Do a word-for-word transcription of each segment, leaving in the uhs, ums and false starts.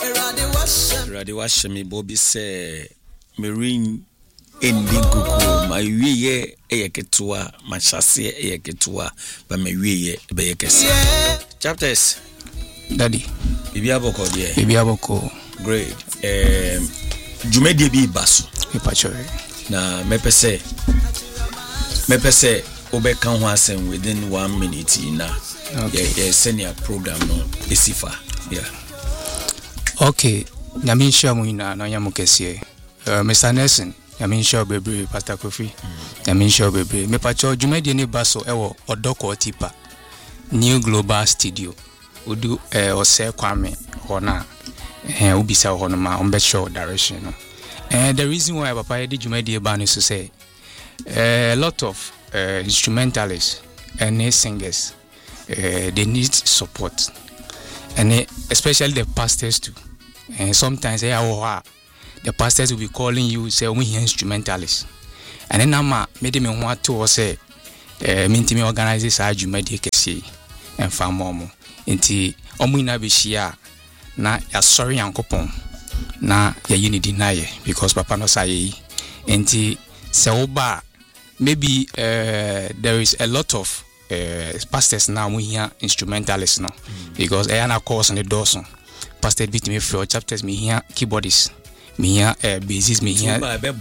Rade washe me bobi se marine ending kuku my wiye eyeketua machase eyeketua ba me wiye be yekese chapters daddy bibi aboko de bibi aboko great um jumedie bi baso ipachore na mepese mepese obeka ho asem within one minute na okay yeah, yeah senior program no esifa yeah okay nyame nsha mu ina na nyamo kese uh, Mister Nelson nyame nsha bebre Pastor Kofi nyame nsha bebre me pacho jumedie ni baso ewo odoko tipa New Global Studio odu eh ose kwame hona eh ubisa hono ma on be show direction no eh the reason why papa did jumedie ba no so say a lot of uh, instrumentalists and singers uh, they need support and uh, especially the pastors too. And sometimes they are the pastors will be calling you say we hear instrumentalists and then I'm made me want to say uh, me to me organize this jumedie kesi and famomo nti omu ina be shia na ya sorry yankopon na ya unity na ye because papa no say nti se oba maybe uh, there is a lot of uh, pastors now we hear instrumentalists no mm. because I na course on the doors pastor bit me for chapters me hear keyboardists me hear uh, bassists me hear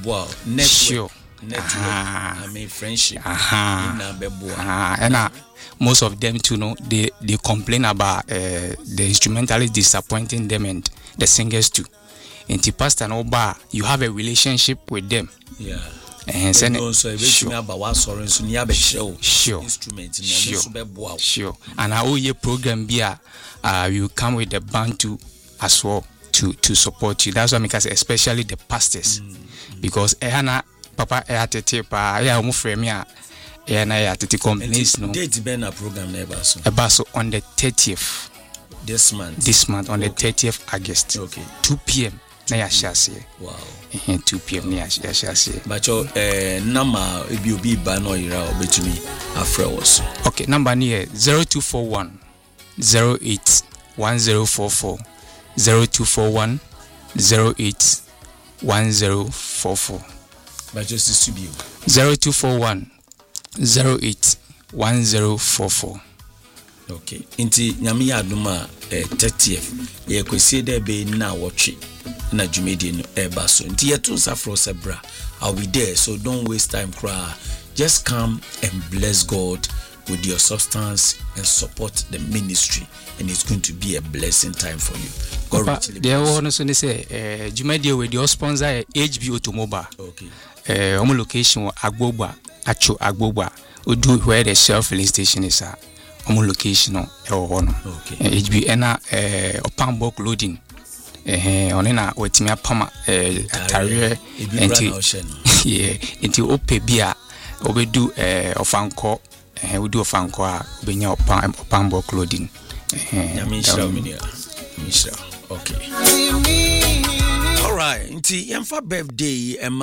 sure network I mean friendship aha ah and uh, most of them too know they they complain about uh, the instrumentalists disappointing them and the singers too and the pastor no bar you have a relationship with them yeah and send also sure. About what sorry so near be show sure instrument sure. Sure and our year program be uh you come with the band too as well to to support you. That's why I say especially the pastors mm. because ehana papa ehate pa ya omo frame ya ehana ya tete companies no date be na program na eba so eba so on the thirtieth this month this month on okay. the thirtieth August okay two p.m. na ya shase wow eh two p.m. na ya shase bacho eh nama ebi obi ba no yira obetumi afre was okay number near zero two four one zero eight one zero four four zero two four one zero eight one zero four four bacho studio zero two four one zero eight one zero four four okay inti nyame ya aduma eh, thirtieth ye kwesi de be na wotwe na jumedie no eba so nti yeto safro sebra I'll be there so don't waste time cry just come and bless God with your substance and support the ministry and it's going to be a blessing time for you God Papa, richly there one so say eh jumedie with your sponsor H B Automobile okay eh omo location Agbogba Acho Agbogba odu where the Shell filling station is at omo location no e wo no okay H B na eh Opambo loading eh onena wetimi apama eh atare enti yeah enti ope bia obedu eh ofanko eh odu ofanko a obenya Opambo loading eh yamisha minia misha okay all right nti yamfa birthday